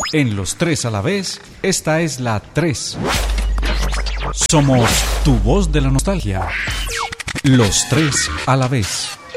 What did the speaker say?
En Los Tres a la Vez, esta es la 3. Somos tu voz de la nostalgia. Los Tres a la Vez.